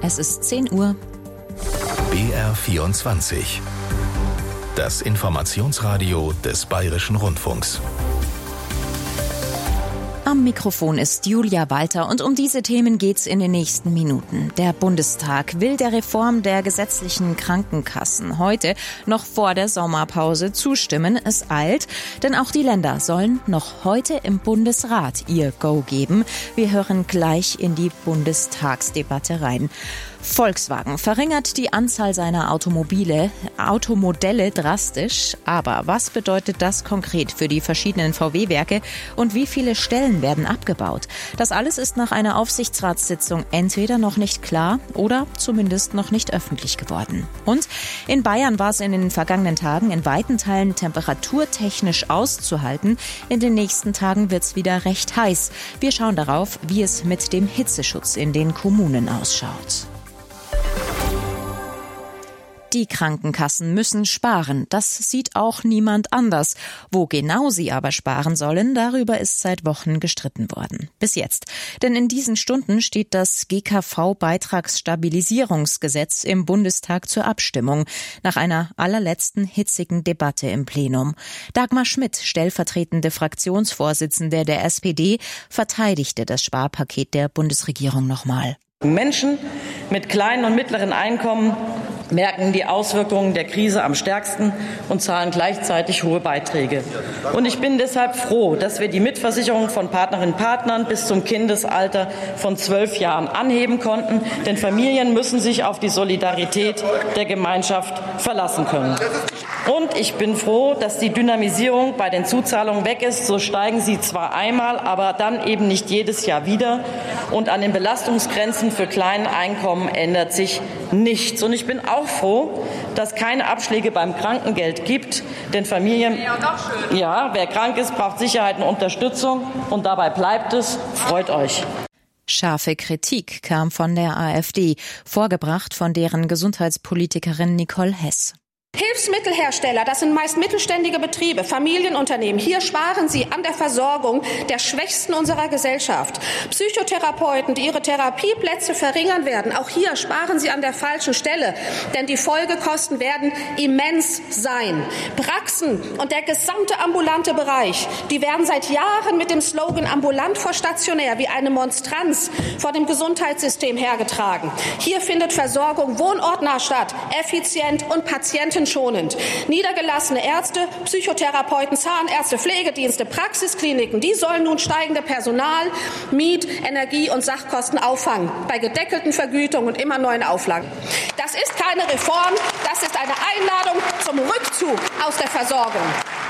Es ist 10 Uhr. BR24. Das Informationsradio des Bayerischen Rundfunks. Am Mikrofon ist Julia Walter und um diese Themen geht's in den nächsten Minuten. Der Bundestag will der Reform der gesetzlichen Krankenkassen heute noch vor der Sommerpause zustimmen. Es eilt, denn auch die Länder sollen noch heute im Bundesrat ihr Go geben. Wir hören gleich in die Bundestagsdebatte rein. Volkswagen verringert die Anzahl seiner Automodelle drastisch. Aber was bedeutet das konkret für die verschiedenen VW-Werke und wie viele Stellen werden abgebaut? Das alles ist nach einer Aufsichtsratssitzung entweder noch nicht klar oder zumindest noch nicht öffentlich geworden. Und in Bayern war es in den vergangenen Tagen in weiten Teilen temperaturtechnisch auszuhalten. In den nächsten Tagen wird es wieder recht heiß. Wir schauen darauf, wie es mit dem Hitzeschutz in den Kommunen ausschaut. Die Krankenkassen müssen sparen. Das sieht auch niemand anders. Wo genau sie aber sparen sollen, darüber ist seit Wochen gestritten worden. Bis jetzt. Denn in diesen Stunden steht das GKV-Beitragsstabilisierungsgesetz im Bundestag zur Abstimmung. Nach einer allerletzten hitzigen Debatte im Plenum. Dagmar Schmidt, stellvertretende Fraktionsvorsitzende der SPD, verteidigte das Sparpaket der Bundesregierung nochmal. Menschen mit kleinen und mittleren Einkommen merken die Auswirkungen der Krise am stärksten und zahlen gleichzeitig hohe Beiträge. Und ich bin deshalb froh, dass wir die Mitversicherung von Partnerinnen und Partnern bis zum Kindesalter von 12 Jahren anheben konnten. Denn Familien müssen sich auf die Solidarität der Gemeinschaft verlassen können. Und ich bin froh, dass die Dynamisierung bei den Zuzahlungen weg ist. So steigen sie zwar einmal, aber dann eben nicht jedes Jahr wieder. Und an den Belastungsgrenzen für kleine Einkommen ändert sich nichts. Und ich bin auch froh, dass keine Abschläge beim Krankengeld gibt. Denn Familien, wer krank ist, braucht Sicherheit und Unterstützung. Und dabei bleibt es. Freut euch. Scharfe Kritik kam von der AfD, vorgebracht von deren Gesundheitspolitikerin Nicole Hess. Hilfsmittelhersteller, das sind meist mittelständige Betriebe, Familienunternehmen. Hier sparen sie an der Versorgung der Schwächsten unserer Gesellschaft. Psychotherapeuten, die ihre Therapieplätze verringern werden, auch hier sparen sie an der falschen Stelle, denn die Folgekosten werden immens sein. Praxen und der gesamte ambulante Bereich, die werden seit Jahren mit dem Slogan ambulant vor stationär wie eine Monstranz vor dem Gesundheitssystem hergetragen. Hier findet Versorgung wohnortnah statt, effizient und patientenschonend. Niedergelassene Ärzte, Psychotherapeuten, Zahnärzte, Pflegedienste, Praxiskliniken, die sollen nun steigende Personal-, Miet-, Energie- und Sachkosten auffangen, bei gedeckelten Vergütungen und immer neuen Auflagen. Das ist keine Reform, das ist eine Einladung zum Rückzug aus der Versorgung.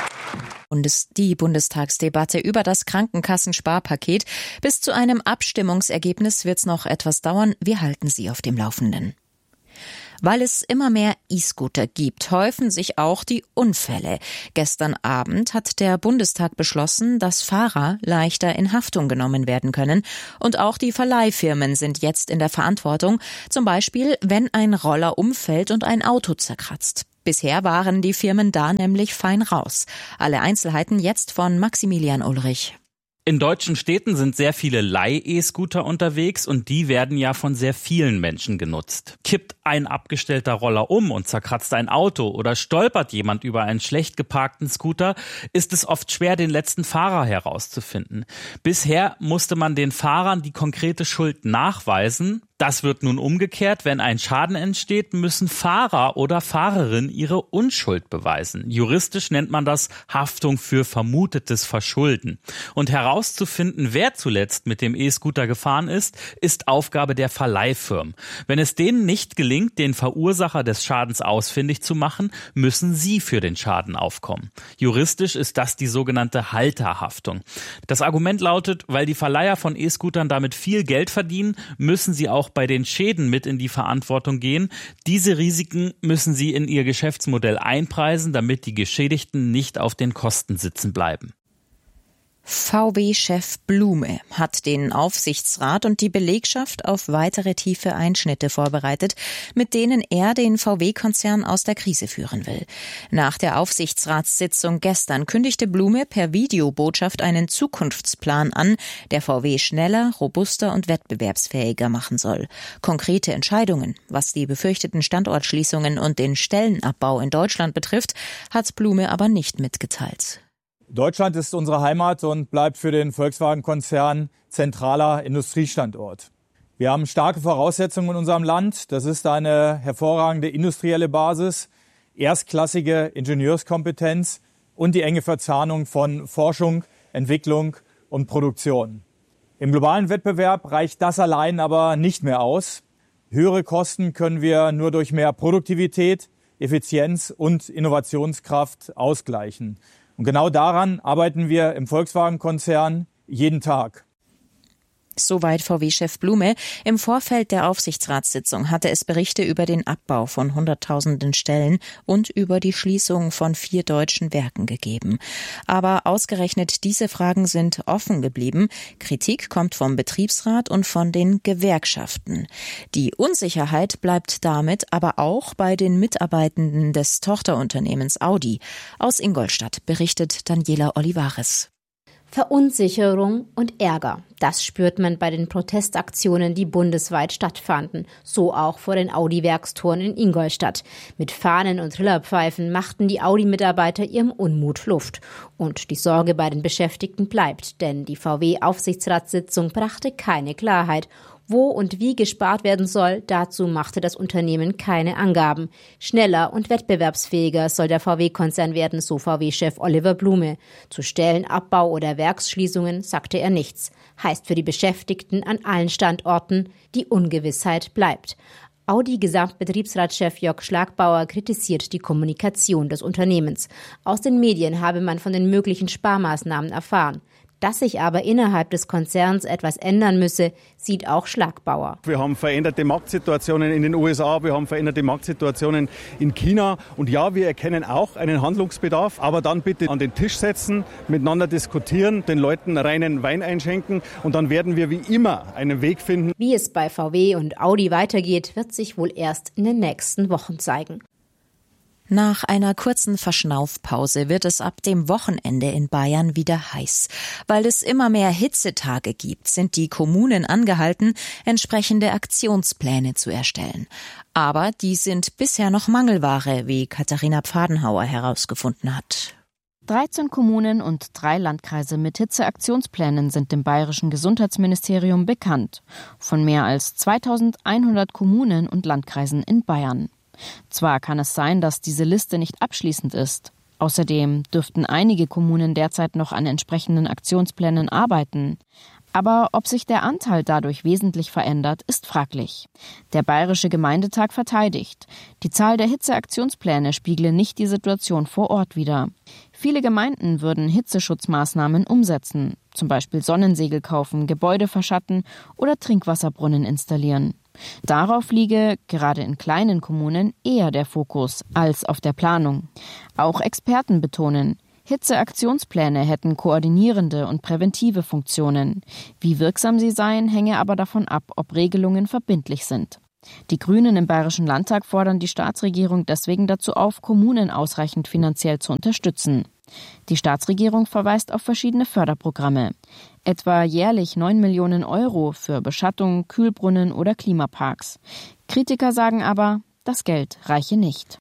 Die Bundestagsdebatte über das Krankenkassensparpaket. Bis zu einem Abstimmungsergebnis wird es noch etwas dauern. Wir halten Sie auf dem Laufenden. Weil es immer mehr E-Scooter gibt, häufen sich auch die Unfälle. Gestern Abend hat der Bundestag beschlossen, dass Fahrer leichter in Haftung genommen werden können. Und auch die Verleihfirmen sind jetzt in der Verantwortung. Zum Beispiel, wenn ein Roller umfällt und ein Auto zerkratzt. Bisher waren die Firmen da nämlich fein raus. Alle Einzelheiten jetzt von Maximilian Ulrich. In deutschen Städten sind sehr viele Leih-E-Scooter unterwegs und die werden ja von sehr vielen Menschen genutzt. Kippt ein abgestellter Roller um und zerkratzt ein Auto oder stolpert jemand über einen schlecht geparkten Scooter, ist es oft schwer, den letzten Fahrer herauszufinden. Bisher musste man den Fahrern die konkrete Schuld nachweisen. Das wird nun umgekehrt. Wenn ein Schaden entsteht, müssen Fahrer oder Fahrerin ihre Unschuld beweisen. Juristisch nennt man das Haftung für vermutetes Verschulden. Und herauszufinden, wer zuletzt mit dem E-Scooter gefahren ist Aufgabe der Verleihfirmen. Wenn es denen nicht gelingt, den Verursacher des Schadens ausfindig zu machen, müssen sie für den Schaden aufkommen. Juristisch ist das die sogenannte Halterhaftung. Das Argument lautet, weil die Verleiher von E-Scootern damit viel Geld verdienen, müssen sie auch bei den Schäden mit in die Verantwortung gehen. Diese Risiken müssen sie in ihr Geschäftsmodell einpreisen, damit die Geschädigten nicht auf den Kosten sitzen bleiben. VW-Chef Blume hat den Aufsichtsrat und die Belegschaft auf weitere tiefe Einschnitte vorbereitet, mit denen er den VW-Konzern aus der Krise führen will. Nach der Aufsichtsratssitzung gestern kündigte Blume per Videobotschaft einen Zukunftsplan an, der VW schneller, robuster und wettbewerbsfähiger machen soll. Konkrete Entscheidungen, was die befürchteten Standortschließungen und den Stellenabbau in Deutschland betrifft, hat Blume aber nicht mitgeteilt. Deutschland ist unsere Heimat und bleibt für den Volkswagen-Konzern zentraler Industriestandort. Wir haben starke Voraussetzungen in unserem Land. Das ist eine hervorragende industrielle Basis, erstklassige Ingenieurskompetenz und die enge Verzahnung von Forschung, Entwicklung und Produktion. Im globalen Wettbewerb reicht das allein aber nicht mehr aus. Höhere Kosten können wir nur durch mehr Produktivität, Effizienz und Innovationskraft ausgleichen. Und genau daran arbeiten wir im Volkswagen-Konzern jeden Tag. Soweit VW-Chef Blume. Im Vorfeld der Aufsichtsratssitzung hatte es Berichte über den Abbau von Hunderttausenden Stellen und über die Schließung von 4 deutschen Werken gegeben. Aber ausgerechnet diese Fragen sind offen geblieben. Kritik kommt vom Betriebsrat und von den Gewerkschaften. Die Unsicherheit bleibt damit aber auch bei den Mitarbeitenden des Tochterunternehmens Audi. Aus Ingolstadt berichtet Daniela Olivares. Verunsicherung und Ärger, das spürt man bei den Protestaktionen, die bundesweit stattfanden. So auch vor den Audi-Werkstoren in Ingolstadt. Mit Fahnen und Trillerpfeifen machten die Audi-Mitarbeiter ihrem Unmut Luft. Und die Sorge bei den Beschäftigten bleibt, denn die VW-Aufsichtsratssitzung brachte keine Klarheit. Wo und wie gespart werden soll, dazu machte das Unternehmen keine Angaben. Schneller und wettbewerbsfähiger soll der VW-Konzern werden, so VW-Chef Oliver Blume. Zu Stellenabbau oder Werksschließungen sagte er nichts. Heißt für die Beschäftigten an allen Standorten, die Ungewissheit bleibt. Audi-Gesamtbetriebsratschef Jörg Schlagbauer kritisiert die Kommunikation des Unternehmens. Aus den Medien habe man von den möglichen Sparmaßnahmen erfahren. Dass sich aber innerhalb des Konzerns etwas ändern müsse, sieht auch Schlagbauer. Wir haben veränderte Marktsituationen in den USA, wir haben veränderte Marktsituationen in China. Und ja, wir erkennen auch einen Handlungsbedarf, aber dann bitte an den Tisch setzen, miteinander diskutieren, den Leuten reinen Wein einschenken und dann werden wir wie immer einen Weg finden. Wie es bei VW und Audi weitergeht, wird sich wohl erst in den nächsten Wochen zeigen. Nach einer kurzen Verschnaufpause wird es ab dem Wochenende in Bayern wieder heiß. Weil es immer mehr Hitzetage gibt, sind die Kommunen angehalten, entsprechende Aktionspläne zu erstellen. Aber die sind bisher noch Mangelware, wie Katharina Pfadenhauer herausgefunden hat. 13 Kommunen und 3 Landkreise mit Hitzeaktionsplänen sind dem bayerischen Gesundheitsministerium bekannt. Von mehr als 2100 Kommunen und Landkreisen in Bayern. Zwar kann es sein, dass diese Liste nicht abschließend ist. Außerdem dürften einige Kommunen derzeit noch an entsprechenden Aktionsplänen arbeiten. Aber ob sich der Anteil dadurch wesentlich verändert, ist fraglich. Der Bayerische Gemeindetag verteidigt. Die Zahl der Hitzeaktionspläne spiegle nicht die Situation vor Ort wider. Viele Gemeinden würden Hitzeschutzmaßnahmen umsetzen, zum Beispiel Sonnensegel kaufen, Gebäude verschatten oder Trinkwasserbrunnen installieren. Darauf liege, gerade in kleinen Kommunen, eher der Fokus als auf der Planung. Auch Experten betonen, Hitzeaktionspläne hätten koordinierende und präventive Funktionen. Wie wirksam sie seien, hänge aber davon ab, ob Regelungen verbindlich sind. Die Grünen im Bayerischen Landtag fordern die Staatsregierung deswegen dazu auf, Kommunen ausreichend finanziell zu unterstützen. Die Staatsregierung verweist auf verschiedene Förderprogramme, etwa jährlich 9 Millionen Euro für Beschattung, Kühlbrunnen oder Klimaparks. Kritiker sagen aber, das Geld reiche nicht.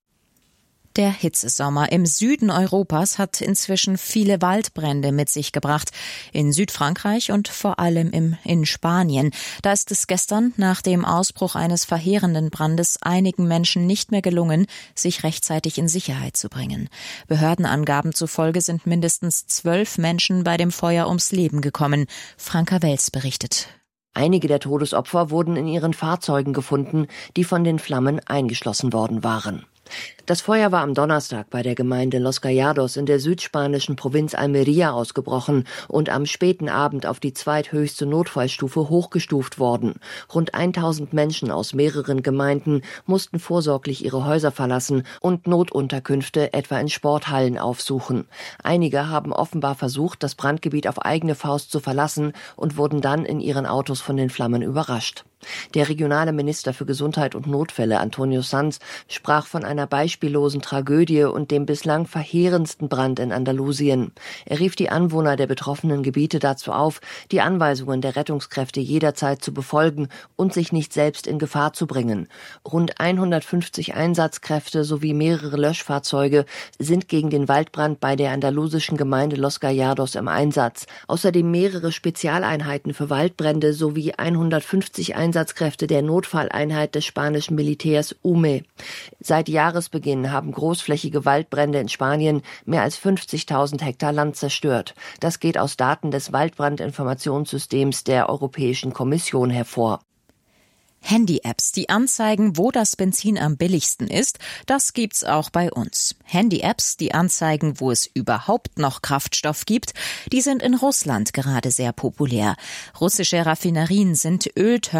Der Hitzesommer im Süden Europas hat inzwischen viele Waldbrände mit sich gebracht. In Südfrankreich und vor allem in Spanien. Da ist es gestern nach dem Ausbruch eines verheerenden Brandes einigen Menschen nicht mehr gelungen, sich rechtzeitig in Sicherheit zu bringen. Behördenangaben zufolge sind mindestens 12 Menschen bei dem Feuer ums Leben gekommen. Franka Wels berichtet. Einige der Todesopfer wurden in ihren Fahrzeugen gefunden, die von den Flammen eingeschlossen worden waren. Das Feuer war am Donnerstag bei der Gemeinde Los Gallardos in der südspanischen Provinz Almería ausgebrochen und am späten Abend auf die zweithöchste Notfallstufe hochgestuft worden. Rund 1000 Menschen aus mehreren Gemeinden mussten vorsorglich ihre Häuser verlassen und Notunterkünfte etwa in Sporthallen aufsuchen. Einige haben offenbar versucht, das Brandgebiet auf eigene Faust zu verlassen und wurden dann in ihren Autos von den Flammen überrascht. Der regionale Minister für Gesundheit und Notfälle, Antonio Sanz, sprach von einer beispiellosen Tragödie und dem bislang verheerendsten Brand in Andalusien. Er rief die Anwohner der betroffenen Gebiete dazu auf, die Anweisungen der Rettungskräfte jederzeit zu befolgen und sich nicht selbst in Gefahr zu bringen. Rund 150 Einsatzkräfte sowie mehrere Löschfahrzeuge sind gegen den Waldbrand bei der andalusischen Gemeinde Los Gallardos im Einsatz. Außerdem mehrere Spezialeinheiten für Waldbrände sowie 150 Einsatzkräfte der Notfalleinheit des spanischen Militärs UME. Seit Jahresbeginn haben großflächige Waldbrände in Spanien mehr als 50.000 Hektar Land zerstört. Das geht aus Daten des Waldbrandinformationssystems der Europäischen Kommission hervor. Handy-Apps, die anzeigen, wo das Benzin am billigsten ist, das gibt's auch bei uns. Handy-Apps, die anzeigen, wo es überhaupt noch Kraftstoff gibt, die sind in Russland gerade sehr populär. Russische Raffinerien sind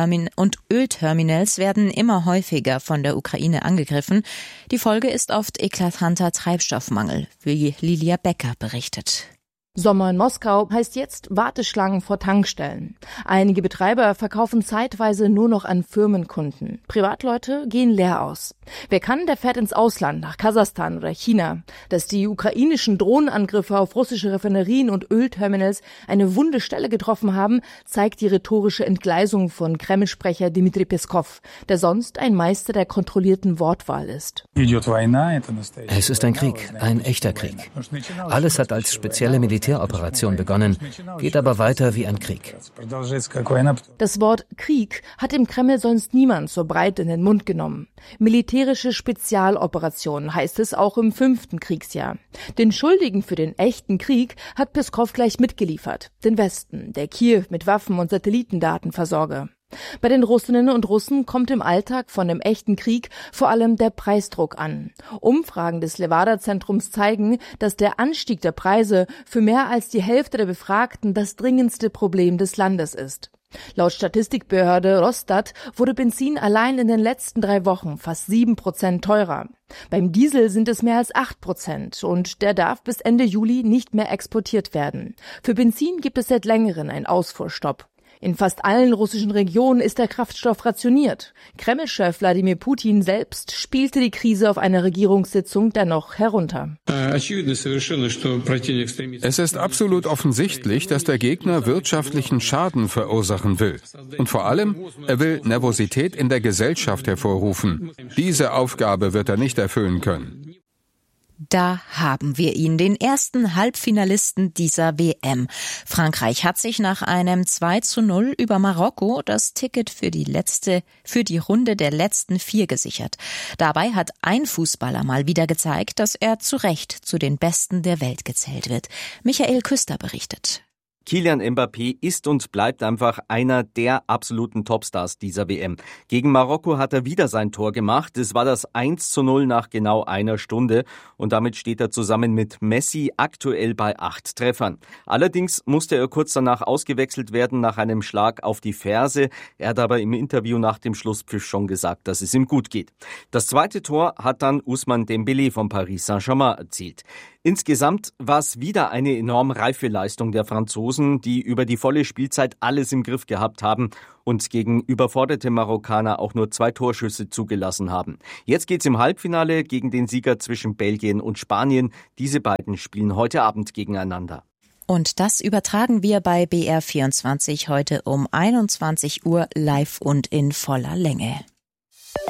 Ölterminals werden immer häufiger von der Ukraine angegriffen. Die Folge ist oft eklatanter Treibstoffmangel, wie Lilia Becker berichtet. Sommer in Moskau heißt jetzt Warteschlangen vor Tankstellen. Einige Betreiber verkaufen zeitweise nur noch an Firmenkunden. Privatleute gehen leer aus. Wer kann, der fährt ins Ausland, nach Kasachstan oder China. Dass die ukrainischen Drohnenangriffe auf russische Raffinerien und Ölterminals eine wunde Stelle getroffen haben, zeigt die rhetorische Entgleisung von Kreml-Sprecher Dmitri Peskov, der sonst ein Meister der kontrollierten Wortwahl ist. Es ist ein Krieg, ein echter Krieg. Alles hat als spezielle Militäroperation begonnen, geht aber weiter wie ein Krieg. Das Wort Krieg hat im Kreml sonst niemand so breit in den Mund genommen. Militärische Spezialoperation heißt es auch im 5. Kriegsjahr. Den Schuldigen für den echten Krieg hat Peskov gleich mitgeliefert. Den Westen, der Kiew mit Waffen und Satellitendaten versorge. Bei den Russinnen und Russen kommt im Alltag von dem echten Krieg vor allem der Preisdruck an. Umfragen des Levada-Zentrums zeigen, dass der Anstieg der Preise für mehr als die Hälfte der Befragten das dringendste Problem des Landes ist. Laut Statistikbehörde Rosstat wurde Benzin allein in den letzten 3 Wochen fast 7% teurer. Beim Diesel sind es mehr als 8% und der darf bis Ende Juli nicht mehr exportiert werden. Für Benzin gibt es seit längerem einen Ausfuhrstopp. In fast allen russischen Regionen ist der Kraftstoff rationiert. Kreml-Chef Wladimir Putin selbst spielte die Krise auf einer Regierungssitzung dennoch herunter. Es ist absolut offensichtlich, dass der Gegner wirtschaftlichen Schaden verursachen will. Und vor allem, er will Nervosität in der Gesellschaft hervorrufen. Diese Aufgabe wird er nicht erfüllen können. Da haben wir ihn, den ersten Halbfinalisten dieser WM. Frankreich hat sich nach einem 2:0 über Marokko das Ticket für die Runde der letzten 4 gesichert. Dabei hat ein Fußballer mal wieder gezeigt, dass er zu Recht zu den Besten der Welt gezählt wird. Michael Küster berichtet. Kylian Mbappé ist und bleibt einfach einer der absoluten Topstars dieser WM. Gegen Marokko hat er wieder sein Tor gemacht. Es war das 1:0 nach genau einer Stunde und damit steht er zusammen mit Messi aktuell bei 8 Treffern. Allerdings musste er kurz danach ausgewechselt werden nach einem Schlag auf die Ferse. Er hat aber im Interview nach dem Schlusspfiff schon gesagt, dass es ihm gut geht. Das zweite Tor hat dann Ousmane Dembélé von Paris Saint-Germain erzielt. Insgesamt war es wieder eine enorm reife Leistung der Franzosen, die über die volle Spielzeit alles im Griff gehabt haben und gegen überforderte Marokkaner auch nur 2 Torschüsse zugelassen haben. Jetzt geht's im Halbfinale gegen den Sieger zwischen Belgien und Spanien. Diese beiden spielen heute Abend gegeneinander. Und das übertragen wir bei BR24 heute um 21 Uhr live und in voller Länge.